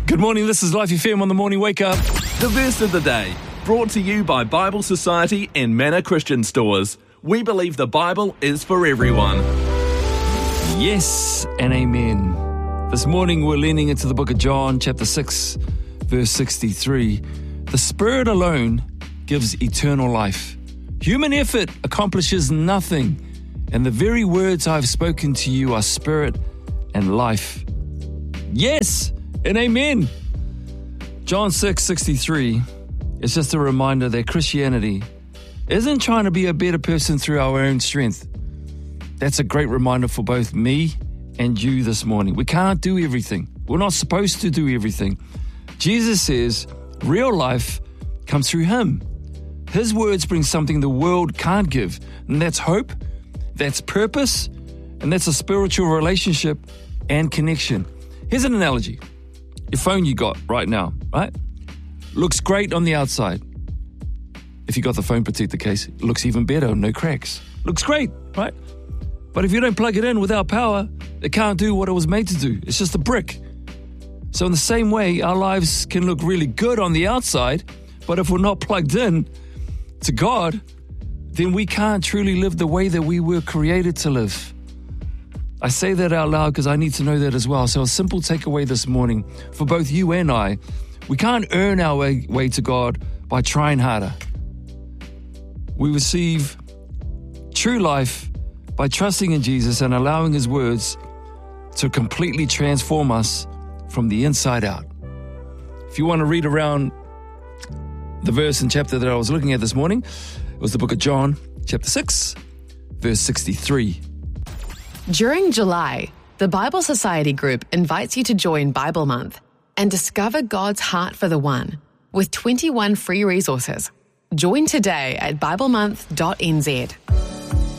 Good morning, this is Life FM on the Morning Wake Up. The verse of the day, brought to you by Bible Society and Manor Christian Stores. We believe the Bible is for everyone. Yes and amen. This morning we're leaning into the book of John, chapter 6, verse 63. The Spirit alone gives eternal life. Human effort accomplishes nothing, and the very words I've spoken to you are spirit and life. Yes and amen. John 6:63 is just a reminder that Christianity isn't trying to be a better person through our own strength. That's a great reminder for both me and you this morning. We can't do everything. We're not supposed to do everything. Jesus says real life comes through Him. His words bring something the world can't give, and that's hope, that's purpose, and that's a spiritual relationship and connection. Here's an analogy. Your phone you got right now, right? Looks great on the outside. If you got the phone protector case, it looks even better, no cracks. Looks great, right? But if you don't plug it in without power, it can't do what it was made to do. It's just a brick. So in the same way, our lives can look really good on the outside, but if we're not plugged in to God, then we can't truly live the way that we were created to live. I say that out loud because I need to know that as well. So a simple takeaway this morning for both you and I, we can't earn our way to God by trying harder. We receive true life by trusting in Jesus and allowing His words to completely transform us from the inside out. If you want to read around the verse and chapter that I was looking at this morning, it was the book of John, chapter 6, verse 63. During July, the Bible Society Group invites you to join Bible Month and discover God's heart for the one with 21 free resources. Join today at biblemonth.nz.